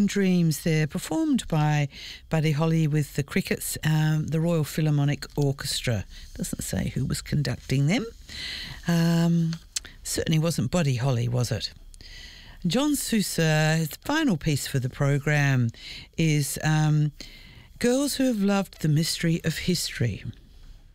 Moon Dreams there, performed by Buddy Holly with the Crickets, the Royal Philharmonic Orchestra. Doesn't say who was conducting them. Certainly wasn't Buddy Holly, was it? John Sousa, his final piece for the program is Girls Who Have Loved the Mystery of History.